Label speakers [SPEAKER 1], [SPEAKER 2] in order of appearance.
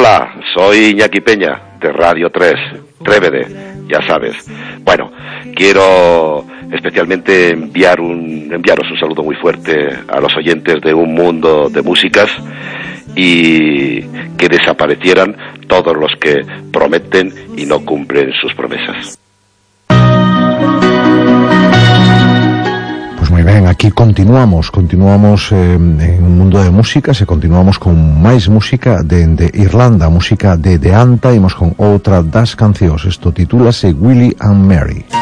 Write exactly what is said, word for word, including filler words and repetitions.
[SPEAKER 1] Hola, soy Iñaki Peña, de Radio tres, Trévede, ya sabes. Bueno, quiero especialmente enviar un, enviaros un saludo muy fuerte a los oyentes de Un Mundo de Músicas y que desaparecieran todos los que prometen y no cumplen sus promesas.
[SPEAKER 2] Pues moi ben, aquí continuamos, continuamos eh, en Un Mundo de Músicas e continuamos con máis música de, de Irlanda, música de De Anta, imos con outra das cancións, isto titúlase Willie and Mary.